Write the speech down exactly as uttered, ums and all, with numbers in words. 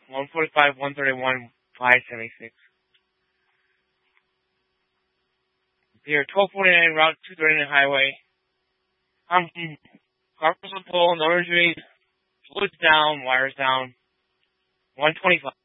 one forty-five, one thirty-one, five seventy-six. Here, twelve forty-nine, Route two thirty-nine Highway. Um, car was on pole, no injuries. Fluids down, wires down. one twenty-five.